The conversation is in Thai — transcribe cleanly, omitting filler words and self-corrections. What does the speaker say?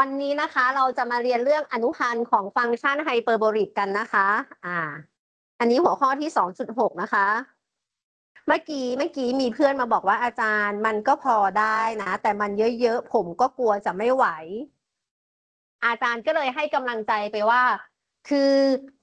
วันนี้นะคะเราจะมาเรียนเรื่องอนุพันธ์ของฟังก์ชันไฮเปอร์โบลิกกันนะคะอันนี้หัวข้อที่ 2.6 นะคะเมื่อกี้มีเพื่อนมาบอกว่าอาจารย์มันก็พอได้นะแต่มันเยอะๆผมก็กลัวจะไม่ไหวอาจารย์ก็เลยให้กำลังใจไปว่าคือ